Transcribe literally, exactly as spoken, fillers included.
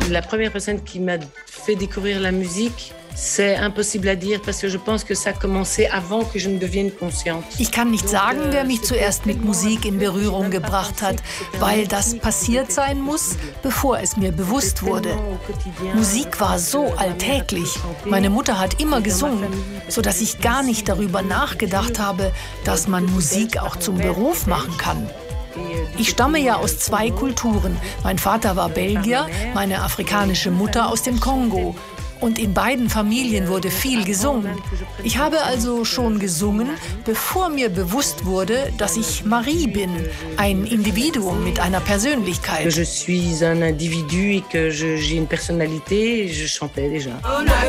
La première personne qui m'a fait découvrir la musique, c'est impossible à dire, parce que je pense que ça a commencé avant que je ne devienne consciente. Ich kann nicht sagen, wer mich zuerst mit Musik in Berührung gebracht hat, weil das passiert sein muss, bevor es mir bewusst wurde. Musik war so alltäglich. Meine Mutter hat immer gesungen, sodass ich gar nicht darüber nachgedacht habe, dass man Musik auch zum Beruf machen kann. Ich stamme ja aus zwei Kulturen. Mein Vater war Belgier, meine afrikanische Mutter aus dem Kongo. Und in beiden Familien wurde viel gesungen. Ich habe also schon gesungen, bevor mir bewusst wurde, dass ich Marie bin, ein Individuum mit einer Persönlichkeit. Je suis un individu et que j'ai une personnalité, je chantais déjà.